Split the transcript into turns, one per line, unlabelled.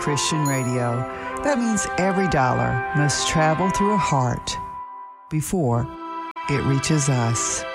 Christian radio. That means every dollar must travel through a heart before it reaches us.